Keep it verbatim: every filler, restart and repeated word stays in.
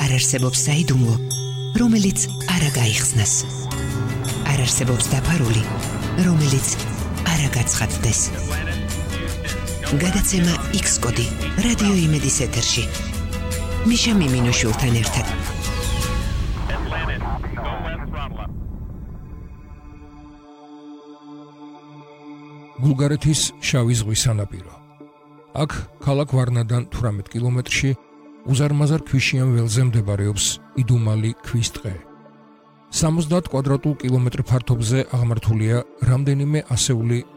არ არსებობს საიდუმლო, რომელიც არ გაიხსნას. არ არსებობს დაფარული, რომელიც არ გაცხადდეს. გადაცემა X კოდი რადიო იმედის ეთერში. მიშა მიმინოშვილთან ერთად. ბულგარეთის შავი ზღვის სანაპირო. აქ ქალაქ ვარნადან თვრამეტ კილომეტრში უზარმაზარ ქვიშიან ველზე მდებარეობს იდუმალი ქვის ტყე. სამოცდაათ კვადრატულ კილომეტრ ფართობზე აღმართულია რამდენიმე ასეული